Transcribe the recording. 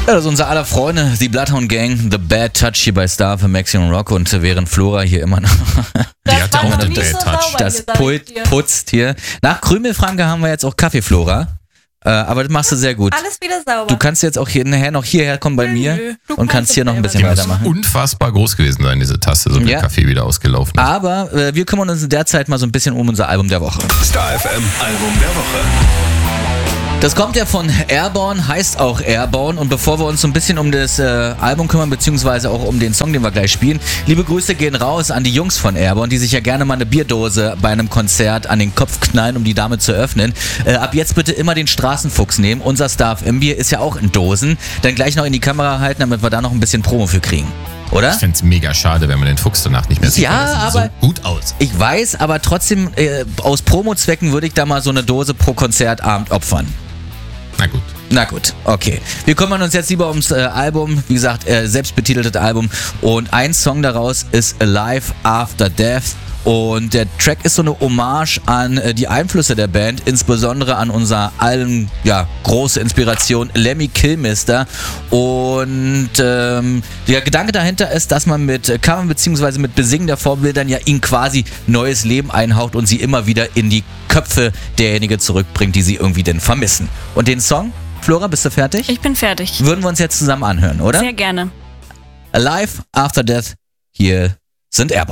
Ja, das ist unser aller Freunde, die Bloodhound Gang, The Bad Touch hier bei Star für Maximum Rock und während Flora hier immer noch Die hat ja auch den Bad Touch. das Pult putzt hier. Nach Krümelfranke haben wir jetzt auch Kaffee, Flora. Aber das machst du sehr gut. Alles wieder sauber. Du kannst jetzt auch nachher noch hierher kommen bei mir und kannst hier noch ein bisschen Die muss weitermachen. unfassbar groß gewesen sein, diese Tasse, so wie der Kaffee wieder ausgelaufen ist. Aber wir kümmern uns in der Zeit mal so ein bisschen um unser Album der Woche. Star FM Album der Woche. Das kommt ja von Airborne, heißt auch Airborne. Und bevor wir uns so ein bisschen um das Album kümmern, beziehungsweise auch um den Song, den wir gleich spielen, liebe Grüße gehen raus an die Jungs von Airborne, die sich ja gerne mal eine Bierdose bei einem Konzert an den Kopf knallen, um die damit zu öffnen. Ab jetzt bitte immer den Straßenfuchs nehmen. Unser Star FM Bier ist ja auch in Dosen. Dann gleich noch in die Kamera halten, damit wir da noch ein bisschen Promo für kriegen. Oder? Ich fände es mega schade, wenn man den Fuchs danach nicht mehr sieht. Ja, das sieht aber so gut aus. Ich weiß, aber trotzdem aus Promo-Zwecken würde ich da mal so eine Dose pro Konzertabend opfern. Na gut, okay. Wir kümmern uns jetzt lieber ums Album. Wie gesagt, selbstbetiteltes Album. Und ein Song daraus ist Alive After Death. Und der Track ist so eine Hommage an die Einflüsse der Band, insbesondere an unser allen, große Inspiration Lemmy Kilmister. Und der Gedanke dahinter ist, dass man mit Covern bzw. mit Besingen der Vorbildern ja ihnen quasi neues Leben einhaucht und sie immer wieder in die Köpfe derjenige zurückbringt, die sie irgendwie denn vermissen. Und den Song, Flora, bist du fertig? Ich bin fertig. Würden wir uns jetzt zusammen anhören, oder? Sehr gerne. Alive After Death, hier sind Airborne.